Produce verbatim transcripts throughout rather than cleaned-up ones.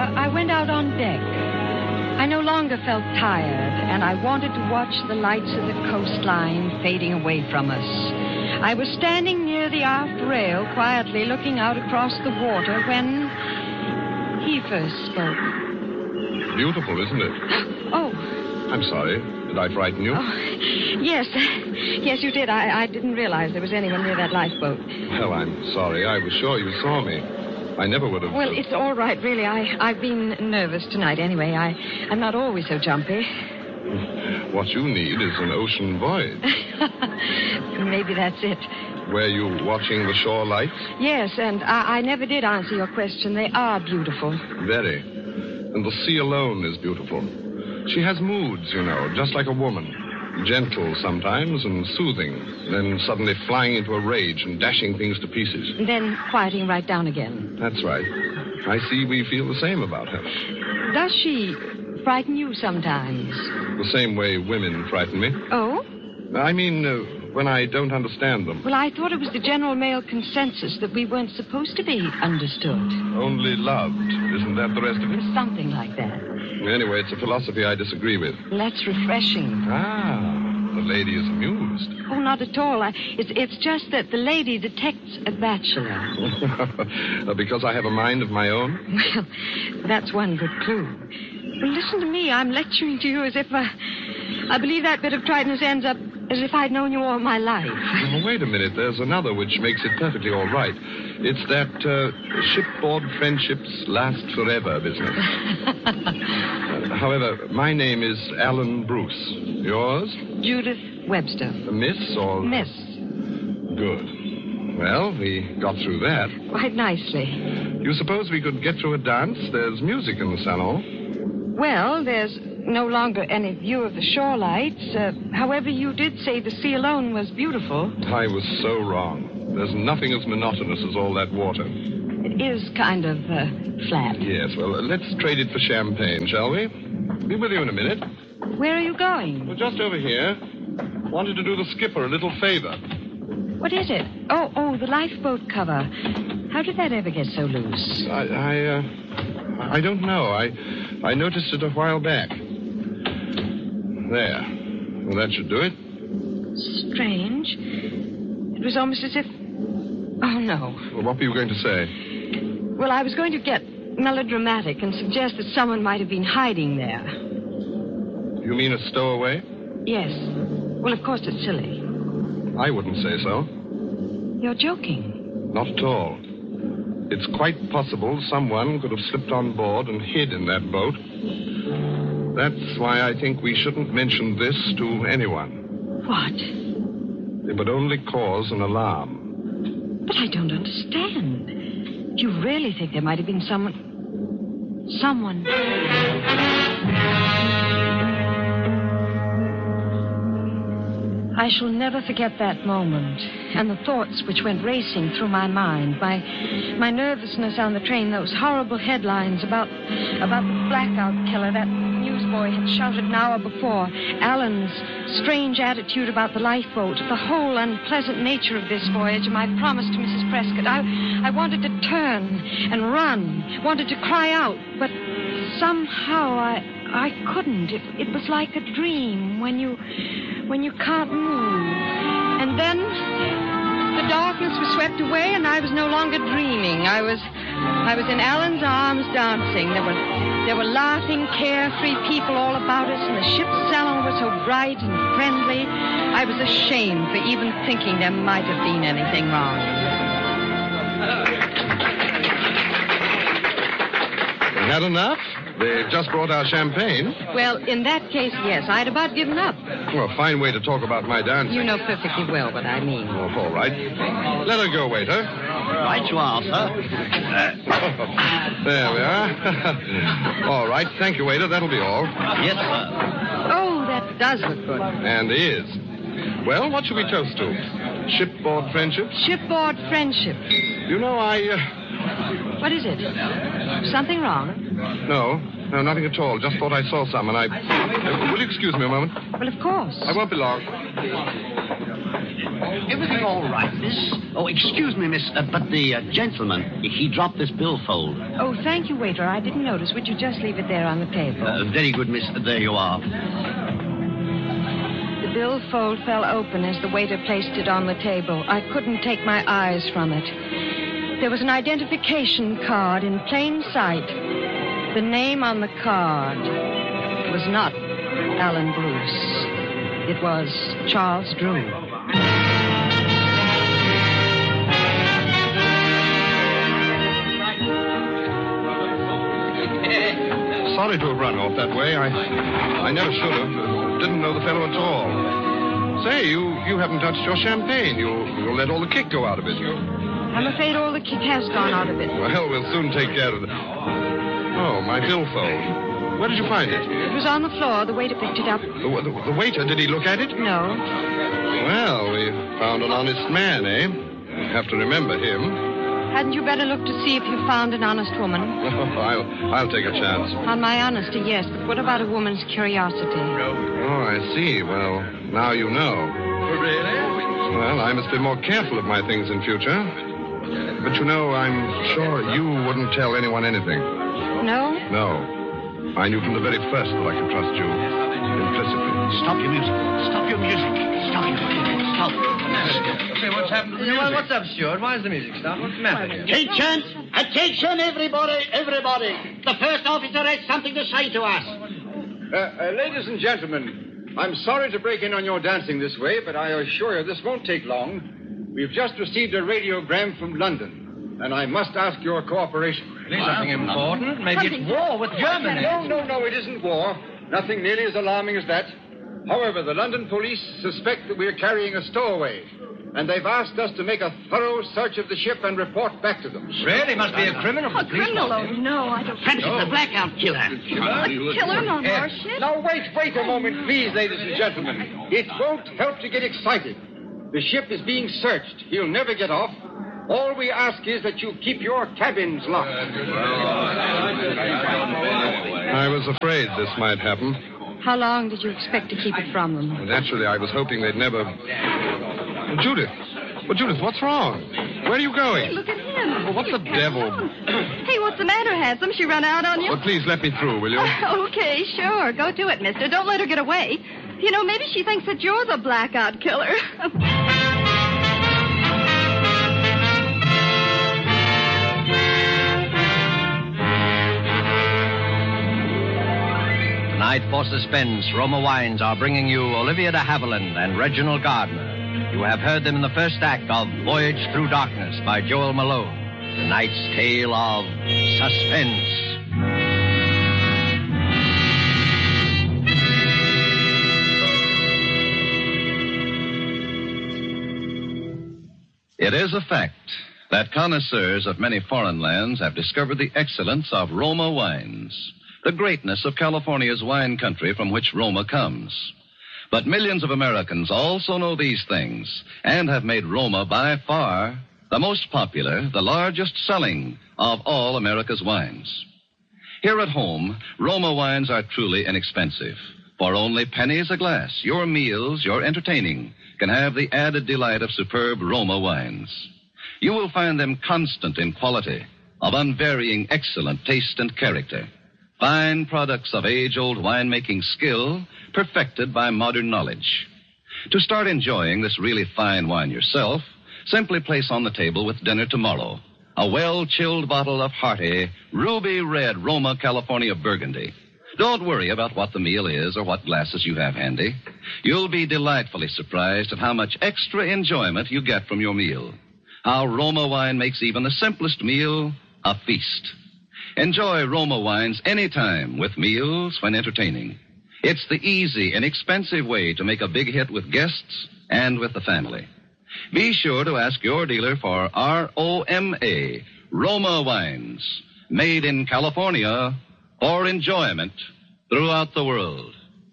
I went out on deck. I no longer felt tired, and I wanted to watch the lights of the coastline fading away from us. I was standing near the aft rail, quietly looking out across the water, when he first spoke. Beautiful, isn't it? Oh. I'm sorry. Did I frighten you? Oh, yes. Yes, you did. I, I didn't realize there was anyone near that lifeboat. Well, I'm sorry. I was sure you saw me. I never would have... Well, it's all right, really. I, I've been nervous tonight anyway. I, I'm not always so jumpy. What you need is an ocean voyage. Maybe that's it. Were you watching the shore lights? Yes, and I, I never did answer your question. They are beautiful. Very. And the sea alone is beautiful. She has moods, you know, just like a woman. Gentle sometimes and soothing, then suddenly flying into a rage and dashing things to pieces. And then quieting right down again. That's right. I see we feel the same about her. Does she frighten you sometimes? The same way women frighten me. Oh? I mean, uh, when I don't understand them. Well, I thought it was the general male consensus that we weren't supposed to be understood. Only loved. Isn't that the rest of it? Something like that. Anyway, it's a philosophy I disagree with. That's refreshing. Ah, the lady is amused. Oh, not at all. I, it's, it's just that the lady detects a bachelor. Because I have a mind of my own? Well, that's one good clue. Well, listen to me. I'm lecturing to you as if uh, I believe that bit of triteness ends up as if I'd known you all my life. Well, wait a minute. There's another which makes it perfectly all right. It's that uh, shipboard friendships last forever business. uh, however, my name is Alan Bruce. Yours? Judith Webster. A miss or... Miss. Good. Well, we got through that. Quite nicely. You suppose we could get through a dance? There's music in the salon. Well, there's no longer any view of the shore lights. Uh, however, you did say the sea alone was beautiful. I was so wrong. There's nothing as monotonous as all that water. It is kind of uh, flat. Yes, well, uh, let's trade it for champagne, shall we? Be with you in a minute. Where are you going? Well, just over here. Wanted to do the skipper a little favor. What is it? Oh, oh, the lifeboat cover. How did that ever get so loose? I, I, uh, I don't know. I, I noticed it a while back. There. Well, that should do it. Strange. It was almost as if... Oh, no. Well, what were you going to say? Well, I was going to get melodramatic and suggest that someone might have been hiding there. You mean a stowaway? Yes. Well, of course, it's silly. I wouldn't say so. You're joking. Not at all. It's quite possible someone could have slipped on board and hid in that boat. That's why I think we shouldn't mention this to anyone. What? It would only cause an alarm. But I don't understand. You really think there might have been someone... Someone... I shall never forget that moment and the thoughts which went racing through my mind. My, my nervousness on the train, those horrible headlines about, about the blackout killer that newsboy had shouted an hour before, Alan's strange attitude about the lifeboat, the whole unpleasant nature of this voyage, and my promise to Missus Prescott. I, I wanted to turn and run, wanted to cry out, but somehow I, I couldn't. It, it was like a dream when you... when you can't move. And then the darkness was swept away and I was no longer dreaming. I was I was in Alan's arms dancing. There were there were laughing, carefree people all about us, and the ship's salon was so bright and friendly. I was ashamed for even thinking there might have been anything wrong. You had enough? They've just brought our champagne. Well, in that case, yes. I'd about given up. Well, a fine way to talk about my dancing. You know perfectly well what I mean. Oh, all right. Let her go, waiter. Right you are, sir. There we are. All right. Thank you, waiter. That'll be all. Yes, sir. Oh, that does look good. And is. Well, what should we toast to? Shipboard friendship? Shipboard friendship. You know, I... Uh... What is it? Something wrong? No. No, nothing at all. Just thought I saw some, and I... Uh, will you excuse me a moment? Well, of course. I won't be long. Everything all right, miss? Oh, excuse me, miss, uh, but the uh, gentleman, he dropped this billfold. Oh, thank you, waiter. I didn't notice. Would you just leave it there on the table? Uh, very good, miss. There you are. The billfold fell open as the waiter placed it on the table. I couldn't take my eyes from it. There was an identification card in plain sight. The name on the card was not Alan Bruce. It was Charles Drew. Sorry to have run off that way. I I never should have. Didn't know the fellow at all. Say, you, you haven't touched your champagne. You'll, you'll let all the kick go out of it. You... I'm afraid all the kick has gone out of it. Well, we'll soon take care of it. Oh, my billfold. Where did you find it? It was on the floor. The waiter picked it up. The, the, the waiter, did he look at it? No. Well, we found an honest man, eh? You have to remember him. Hadn't you better look to see if you found an honest woman? Oh, I'll, I'll take a chance. On my honesty, yes. But what about a woman's curiosity? Oh, I see. Well, now you know. Really? Well, I must be more careful of my things in future. But you know, I'm sure you wouldn't tell anyone anything. No? No. I knew from the very first that I could trust you implicitly. Stop your music. Stop your music. Stop your music. Stop. Say, what's happened to the music? Well, what's up, Stuart? Why is the music stopped? What's the matter here? Attention! Attention, everybody! Everybody! The first officer has something to say to us. Uh, uh, ladies and gentlemen, I'm sorry to break in on your dancing this way, but I assure you this won't take long. We've just received a radiogram from London, and I must ask your cooperation. Really? Something important? Maybe it's war with Germany. No, no, no, it isn't war. Nothing nearly as alarming as that. However, the London police suspect that we're carrying a stowaway, and they've asked us to make a thorough search of the ship and report back to them. Really? Must be a criminal. A criminal? Oh, no, I don't... Francis, the blackout killer. A killer on our ship? Now, wait, wait a moment, please, ladies and gentlemen. It won't help to get excited. The ship is being searched. He'll never get off. All we ask is that you keep your cabins locked. I was afraid this might happen. How long did you expect to keep it from them? Naturally, I was hoping they'd never... Judith. Well, Judith, what's wrong? Where are you going? Hey, look at him. Well, what the devil? Hey, what's the matter, handsome? She run out on you? Well, please let me through, will you? Okay, sure. Go do it, mister. Don't let her get away. You know, maybe she thinks that you're the blackout killer. Tonight, for suspense, Roma Wines are bringing you Olivia de Havilland and Reginald Gardner. You have heard them in the first act of Voyage Through Darkness by Joel Malone. Tonight's tale of suspense. It is a fact that connoisseurs of many foreign lands have discovered the excellence of Roma wines, the greatness of California's wine country from which Roma comes. But millions of Americans also know these things and have made Roma by far the most popular, the largest selling of all America's wines. Here at home, Roma wines are truly inexpensive. For only pennies a glass, your meals, your entertaining can have the added delight of superb Roma wines. You will find them constant in quality, of unvarying excellent taste and character. Fine products of age-old winemaking skill, perfected by modern knowledge. To start enjoying this really fine wine yourself, simply place on the table with dinner tomorrow a well-chilled bottle of hearty, ruby red Roma California Burgundy. Don't worry about what the meal is or what glasses you have handy. You'll be delightfully surprised at how much extra enjoyment you get from your meal. How Roma wine makes even the simplest meal a feast. Enjoy Roma wines anytime with meals when entertaining. It's the easy, inexpensive way to make a big hit with guests and with the family. Be sure to ask your dealer for R O M A, Roma wines, made in California for enjoyment throughout the world.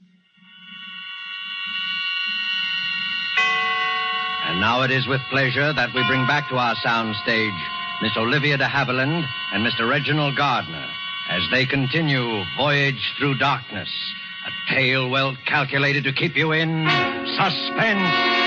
And now it is with pleasure that we bring back to our sound stage Miss Olivia de Havilland and Mister Reginald Gardner as they continue Voyage Through Darkness, a tale well calculated to keep you in suspense.